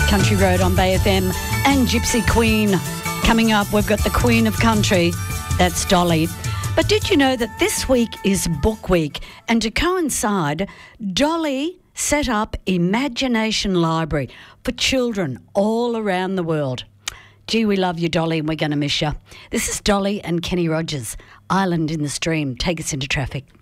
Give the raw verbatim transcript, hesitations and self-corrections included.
Country Road on Bay F M, and Gypsy Queen. Coming up, we've got the Queen of Country, that's Dolly. But did you know that this week is Book Week? And to coincide, Dolly set up Imagination Library for children all around the world. Gee, we love you, Dolly, and we're going to miss you. This is Dolly and Kenny Rogers, Island in the Stream. Take us into traffic.